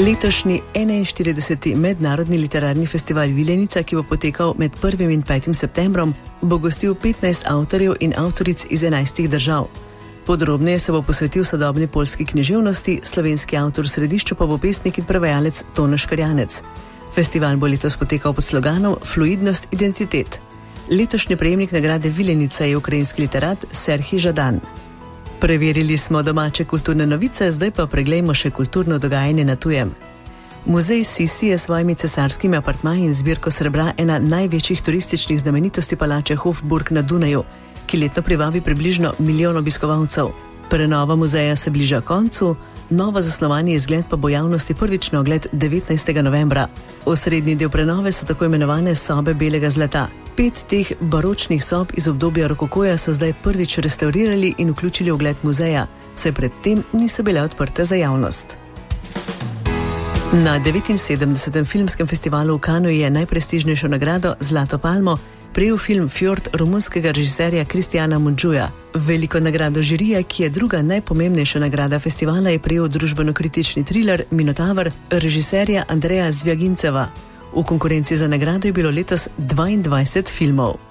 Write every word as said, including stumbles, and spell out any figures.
Letošnji enainštirideseti mednarodni literarni festival Vilenica, ki bo potekal med prvim in petim septembrom, bo gostil petnajst avtorjev in avtoric iz enajstih držav. Podrobneje se bo posvetil sodobni poljski književnosti, slovenski avtor v središču pa bo pesnik in prevajalec Tomaž Škrjanec. Festival bo letos potekal pod sloganom Fluidnost identitet. Letošnji prejemnik nagrade Vilenica je ukrajinski literat Serhij Žadan. Preverili smo domače kulturne novice, zdaj pa preglejmo še kulturno dogajanje na tujem. Muzej Sisi je s svojimi cesarskimi apartmaji in zbirko srebra ena največjih turističnih znamenitosti palače Hofburg na Dunaju, ki letno privabi približno milijon obiskovalcev. Prenova muzeja se bliža koncu, novo zasnovani izgled pa bo javnosti prvič na ogled devetnajstega novembra. Osrednji del prenove so tako imenovane sobe belega zlata. Pet teh baročnih sob iz obdobja rokokoja so zdaj prvič restaurirali in vključili v ogled muzeja, saj predtem niso bile odprte za javnost. Na devetinsedemdesetem filmskem festivalu v Cannesu je najprestižnejšo nagrado Zlato palmo prejel film Fjord romunskega režiserja Kristjana Mundžuja. Veliko nagrado žirije, ki je druga najpomembnejša nagrada festivala, je prejel družbeno-kritični triler Minotaver režiserja Andreja Zvjaginceva. V konkurenci za nagrado je bilo letos dvaindvajset filmov.